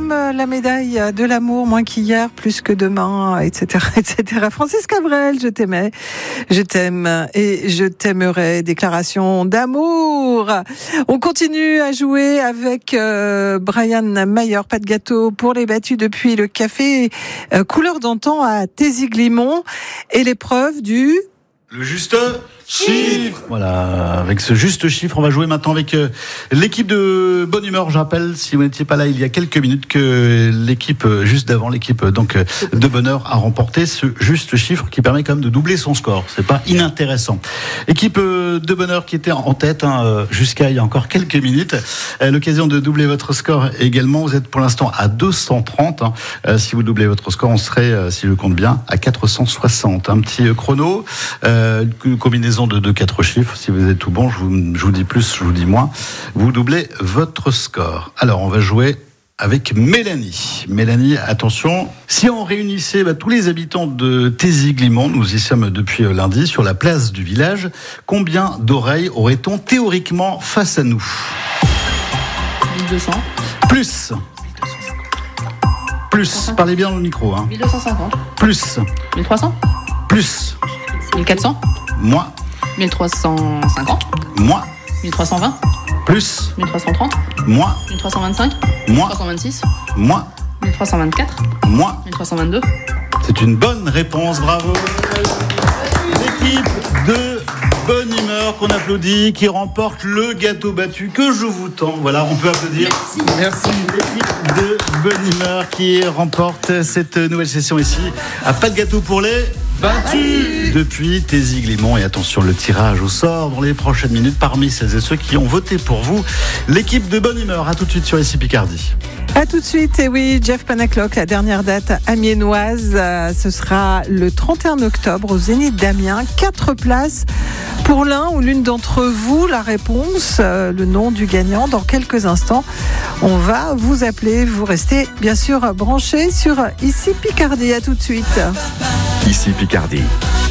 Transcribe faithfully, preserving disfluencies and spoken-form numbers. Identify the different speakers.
Speaker 1: comme la médaille de l'amour, moins qu'hier, plus que demain, et cetera, et cetera. Francis Cabrel, je t'aimais, je t'aime et je t'aimerai. Déclaration d'amour. On continue à jouer avec euh, Brian Mayer, pas de gâteau pour les battus depuis le café euh, couleur d'antan à Téziglimont et l'épreuve du...
Speaker 2: Le juste chiffre. Voilà, avec ce juste chiffre, on va jouer maintenant avec euh, l'équipe de Bonne Humeur. Je rappelle, si vous n'étiez pas là il y a quelques minutes, que l'équipe, euh, juste d'avant, l'équipe euh, donc euh, de Bonheur a remporté ce juste chiffre qui permet quand même de doubler son score. C'est pas inintéressant. Équipe euh, de Bonheur qui était en tête hein, euh, jusqu'à il y a encore quelques minutes. Euh, l'occasion de doubler votre score également. Vous êtes pour l'instant à deux cent trente. Hein. Euh, si vous doublez votre score, on serait, euh, si je compte bien, à quatre cent soixante. Un petit euh, chrono. Euh, Une combinaison de deux quatre chiffres. Si vous êtes tout bon, je vous, je vous dis plus, je vous dis moins. Vous doublez votre score. Alors, on va jouer avec Mélanie. Mélanie, attention. Si on réunissait bah, tous les habitants de Téziglimont, nous y sommes depuis lundi, sur la place du village, combien d'oreilles aurait-on théoriquement face à nous ?
Speaker 3: mille deux cents.
Speaker 2: Plus. Plus. Parlez bien dans le micro. Hein.
Speaker 3: mille deux cent cinquante.
Speaker 2: Plus.
Speaker 3: mille trois cents.
Speaker 2: Plus.
Speaker 3: mille quatre cents.
Speaker 2: Moins.
Speaker 3: mille trois cent cinquante.
Speaker 2: Moins.
Speaker 3: mille trois cent vingt.
Speaker 2: Plus.
Speaker 3: mille trois cent trente.
Speaker 2: Moins.
Speaker 3: mille trois cent vingt-cinq.
Speaker 2: Moins.
Speaker 3: mille trois cent vingt-six.
Speaker 2: Moins.
Speaker 3: mille trois cent vingt-quatre.
Speaker 2: Moins.
Speaker 3: mille trois cent vingt-deux.
Speaker 2: C'est une bonne réponse, bravo. L'équipe de Bonne Humeur qu'on applaudit, qui remporte le gâteau battu que je vous tends. Voilà, on peut applaudir.
Speaker 3: Merci.
Speaker 2: Merci. L'équipe de Bonne Humeur qui remporte cette nouvelle session ici. À pas de gâteau pour les battus depuis Téziglimont. Et attention, le tirage au sort dans les prochaines minutes parmi celles et ceux qui ont voté pour vous. L'équipe de Bonne Humeur, à tout de suite sur ici Picardie.
Speaker 1: À tout de suite, et oui, Jeff Panaclock, la dernière date amiénoise, euh, ce sera le trente et un octobre au Zénith d'Amiens. Quatre places pour l'un ou l'une d'entre vous. La réponse, euh, le nom du gagnant, dans quelques instants. On va vous appeler, vous restez bien sûr branchés sur Ici Picardie. À tout de suite.
Speaker 4: Ici Picardie.